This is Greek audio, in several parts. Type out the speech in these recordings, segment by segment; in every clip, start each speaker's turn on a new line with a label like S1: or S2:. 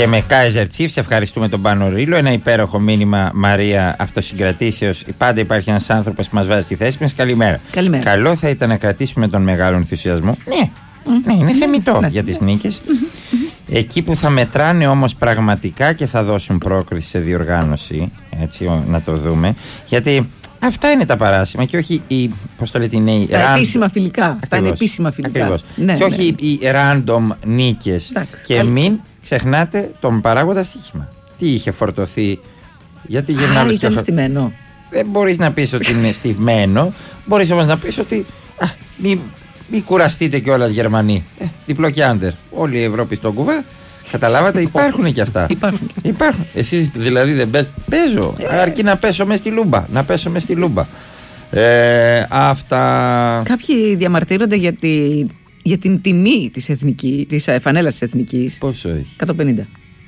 S1: Και με Kaiser Chiefs ευχαριστούμε τον Πάνο Ρήλο. Ένα υπέροχο μήνυμα, Μαρία, αυτοσυγκρατήσεως. Πάντα υπάρχει ένας άνθρωπος που μας βάζει στη θέση μας. Καλημέρα. Καλό θα ήταν να κρατήσουμε τον μεγάλο ενθουσιασμό. Ναι, είναι θεμιτό για τις νίκες. Εκεί που θα μετράνε όμως πραγματικά και θα δώσουν πρόκριση σε διοργάνωση, έτσι να το δούμε, γιατί αυτά είναι τα παράσημα και όχι πώς το λέτε, είναι
S2: τα επίσημα φιλικά. Αυτά είναι επίσημα φιλικά.
S1: Ναι, και όχι οι random νίκες. Εντάξει, και μην ξεχνάτε τον παράγοντα στοίχημα. Τι είχε φορτωθεί, γιατί γυρνάμε
S2: ήταν στημένο.
S1: Δεν μπορείς να πεις ότι είναι στημένο, μπορείς όμως να πεις ότι μην κουραστείτε κιόλας Γερμανοί. Διπλό και άντερ. Όλη η Ευρώπη στον κουβά. Καταλάβατε, υπάρχουν και αυτά. Υπάρχουν. Εσείς δηλαδή δεν παίζετε. Παίζω. Αρκεί να πέσω μες στη λούμπα. Αυτά.
S2: Κάποιοι διαμαρτύρονται για την τιμή της φανέλας της Εθνικής.
S1: Πόσο έχει?
S2: 150.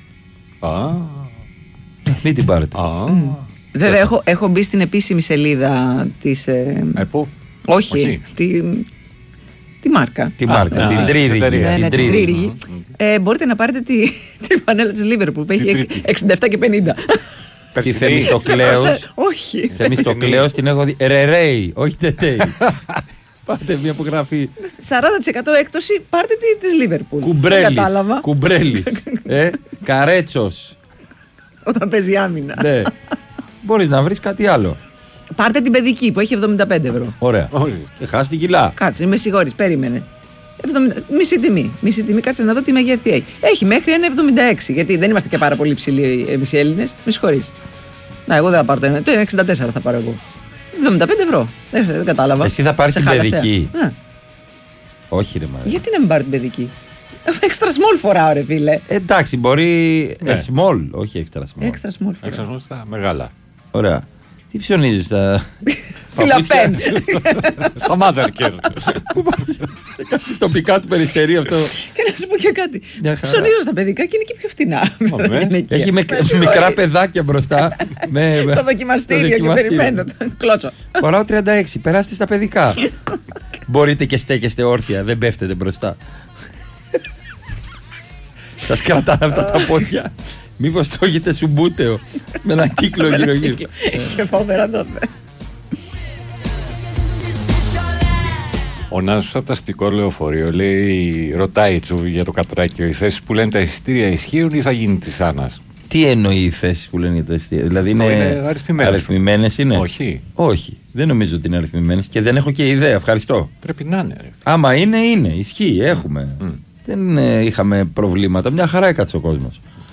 S1: Μην την πάρετε.
S2: Βέβαια έχω μπει στην επίσημη σελίδα της. Όχι. Τη μάρκα.
S1: Την Τρίδικη.
S2: Μπορείτε να πάρετε τη φανέλα της Liverpool που έχει 67 και 50.
S1: Τη Θεμιστοκλέους.
S2: Όχι.
S1: Θεμιστοκλέους την έχω δει. Ρερέι, όχι τετέι. Πάρτε μια που γράφει
S2: 40% έκπτωση, πάρτε της Liverpool.
S1: Κουμπρέλης. Καρέτσος.
S2: Όταν παίζει άμυνα.
S1: Ναι. Μπορείς να βρεις κάτι άλλο.
S2: Πάρτε την παιδική που έχει 75 ευρώ.
S1: Ωραία. Χάσει την κιλά.
S2: Κάτσε, με συγχωρείς, περίμενε. Μισή τιμή, κάτσε να δω τι μεγέθη έχει. Έχει μέχρι 1,76. Γιατί δεν είμαστε και πάρα πολύ ψηλοί εμείς οι Έλληνες. Με συγχωρείς. Να, εγώ δεν θα πάρω το 1,64 θα πάρω εγώ. 75 ευρώ. Δεν κατάλαβα.
S1: Εσύ θα πάρεις την παιδική. Όχι, ρε Μαρία.
S2: Γιατί να μην πάρει την παιδική? Extra small φοράω, ρε φίλε.
S1: Εντάξει, μπορεί. Small, όχι extra small.
S2: Extra small.
S3: Στα μεγάλα.
S1: Ωραία. Τι ψωνίζεις τα.
S2: Φιλαπέν.
S3: Στα Μάδερκερ.
S1: Τοπικά του Περιστερίου αυτό.
S2: Και να σου πω και κάτι. Ψωνίζω στα παιδικά και είναι και πιο φτηνά.
S1: Έχει μικρά παιδάκια μπροστά.
S2: Στο δοκιμαστήριο και περιμένω. Κλώτσο.
S1: Φοράω 36. Περάστε στα παιδικά. Μπορείτε και στέκεστε όρθια. Δεν πέφτετε μπροστά. Σας κρατάνε αυτά τα πόδια. Μήπως το έχετε σουμπούτεο με ένα κύκλο γύρω-γύρω.
S2: Και φοβερά τότε.
S3: Ο Νάσος από το αστικό λεωφορείο ρωτάει για το Κατράκιο, οι θέσεις που λένε τα εισιτήρια ισχύουν ή θα γίνει της Άννας?
S1: Τι εννοεί οι θέσεις που λένε τα εισιτήρια? Δηλαδή είναι αριθμημένες είναι? Όχι, δεν νομίζω ότι είναι αριθμημένες και δεν έχω και ιδέα. Ευχαριστώ.
S3: Πρέπει να είναι.
S1: Άμα είναι, ισχύει, έχουμε. Δεν είχαμε προβλήματα, μια χαρά έκατσε ο κόσμος.